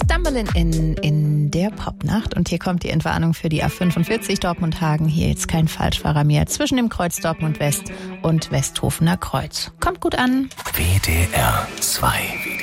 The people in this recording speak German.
Stumbling in der Popnacht. Und hier kommt die Entwarnung für die A45 Dortmund-Hagen. Hier jetzt kein Falschfahrer mehr zwischen dem Kreuz Dortmund West und Westhofener Kreuz. Kommt gut an. WDR 2